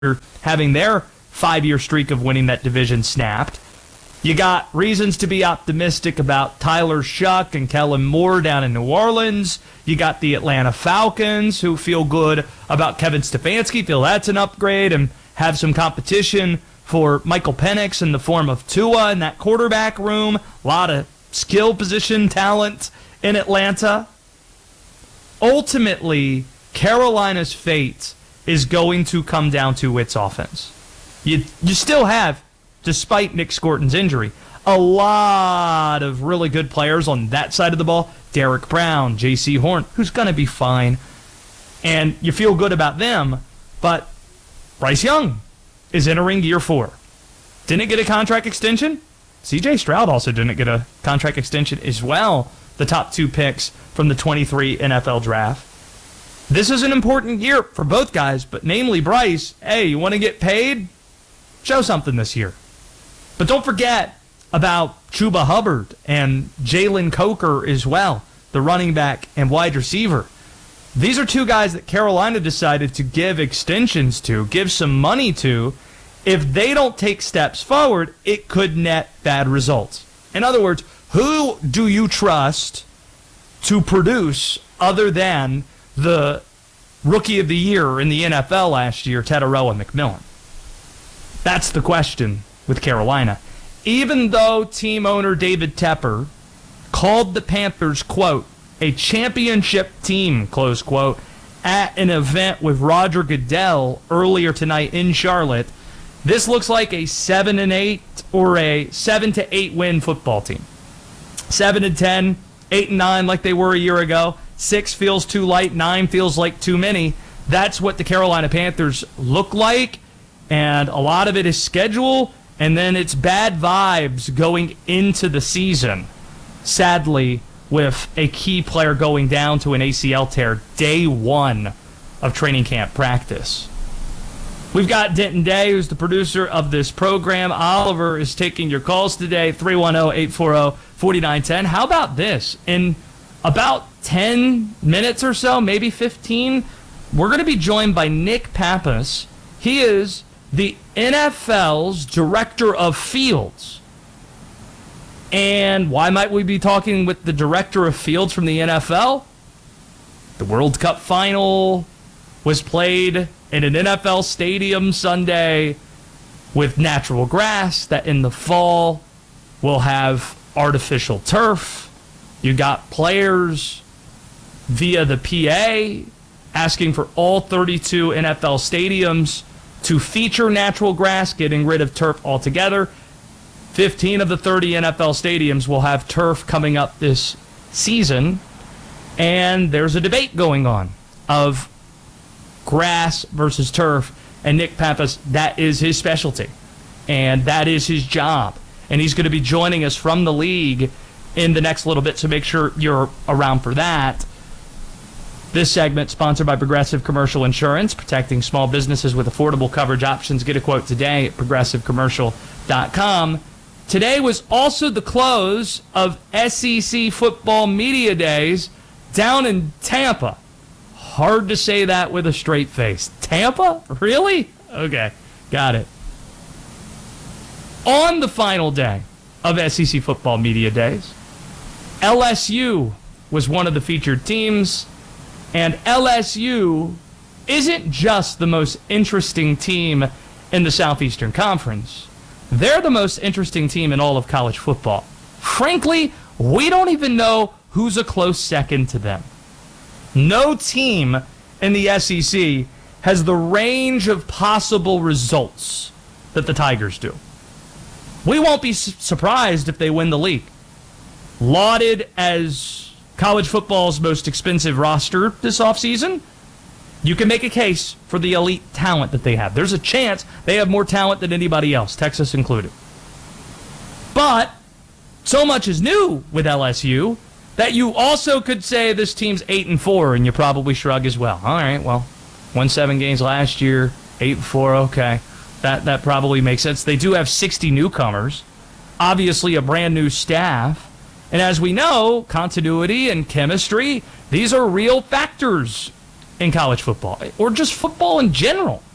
having their 5-year streak of winning that division snapped. You got reasons to be optimistic about Tyler Shuck and Kellen Moore down in New Orleans. You got the Atlanta Falcons, who feel good about Kevin Stefanski, feel that's an upgrade, and have some competition for Michael Penix in the form of Tua in that quarterback room. A lot of skill position talent in Atlanta. Ultimately, Carolina's fate is going to come down to its offense. You still have, despite Nick Scorton's injury, a lot of really good players on that side of the ball. Derek Brown, J.C. Horn, who's going to be fine. And you feel good about them, but Bryce Young is entering year 4. Didn't get a contract extension. C.J. Stroud also didn't get a contract extension as well. The top 2 picks from the 23 NFL draft. This is an important year for both guys, but namely Bryce. Hey, you want to get paid? Show something this year. But don't forget about Chuba Hubbard and Jalen Coker as well, the running back and wide receiver. These are 2 guys that Carolina decided to give extensions to, give some money to. If they don't take steps forward, it could net bad results. In other words, who do you trust to produce other than the Rookie of the Year in the NFL last year, Tetairoa McMillan? That's the question with Carolina. Even though team owner David Tepper called the Panthers, quote, a championship team, close quote, at an event with Roger Goodell earlier tonight in Charlotte, this looks like a 7-8 or a 7-8 win football team. 7-10, 8-9 like they were a year ago. 6 feels too light, 9 feels like too many. That's what the Carolina Panthers look like, and a lot of it is schedule, and then it's bad vibes going into the season. Sadly, with a key player going down to an ACL tear day 1 of training camp practice. We've got Denton Day, who's the producer of this program. Oliver is taking your calls today, 310-840-4910. How about this? In about 10 minutes or so, maybe 15, we're going to be joined by Nick Pappas. He is the NFL's Director of Fields. And why might we be talking with the Director of Fields from the NFL? The World Cup final was played in an NFL stadium Sunday with natural grass that in the fall will have artificial turf. You got players via the PA asking for all 32 NFL stadiums to feature natural grass, getting rid of turf altogether. 15 of the 30 NFL stadiums will have turf coming up this season, and there's a debate going on of grass versus turf, and Nick Pappas, that is his specialty, and that is his job, and he's going to be joining us from the league in the next little bit, so make sure you're around for that. This segment sponsored by Progressive Commercial Insurance, protecting small businesses with affordable coverage options. Get a quote today at progressivecommercial.com. Today was also the close of SEC football media days down in Tampa. Hard to say that with a straight face. Tampa? Really? Okay, got it. On the final day of SEC football media days, LSU was one of the featured teams, and LSU isn't just the most interesting team in the Southeastern Conference. They're the most interesting team in all of college football. Frankly, we don't even know who's a close second to them. No team in the SEC has the range of possible results that the Tigers do. We won't be surprised if they win the league. Lauded as college football's most expensive roster this offseason, you can make a case for the elite talent that they have. There's a chance they have more talent than anybody else, Texas included. But so much is new with LSU that you also could say this team's 8-4, and you probably shrug as well. All right, well, won 7 games last year, 8-4, okay. That probably makes sense. They do have 60 newcomers, obviously a brand new staff. And as we know, continuity and chemistry, these are real factors in college football, or just football in general.